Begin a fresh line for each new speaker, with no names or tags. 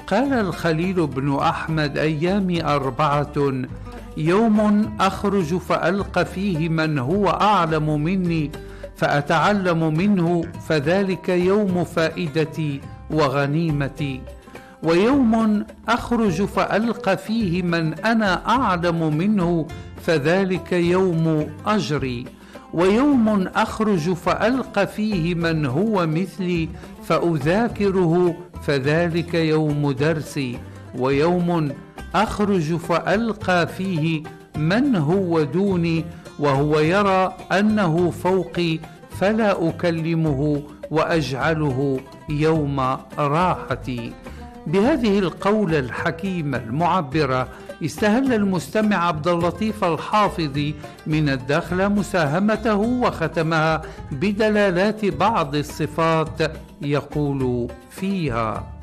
قال الخليل بن أحمد: أيامي 4: يوم أخرج فألقى فيه من هو أعلم مني فأتعلم منه، فذلك يوم فائدتي وغنيمتي. ويوم أخرج فألقى فيه من أنا أعلم منه، فذلك يوم أجري. ويوم أخرج فألقى فيه من هو مثلي فأذاكره، فذلك يوم درسي. ويوم أخرج فألقى فيه من هو دوني وهو يرى أنه فوقي، فلا أكلمه وأجعله يوم راحتي. بهذه القولة الحكيمة المعبرة استهل المستمع عبد اللطيف الحافظي من الدخلة مساهمته، وختمها بدلالات بعض الصفات يقول فيها: